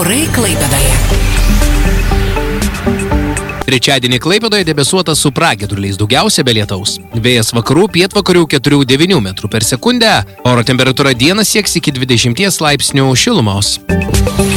Orai Klaipėdoje. Trečiadienį Klaipėdoje debesuota su pragiedruliais, daugiausia be lietaus. Vėjas vakarų pietvakarių 4–9 metrų per sekundę. Oro temperatūra dieną sieks iki 20 laipsnių šilumos.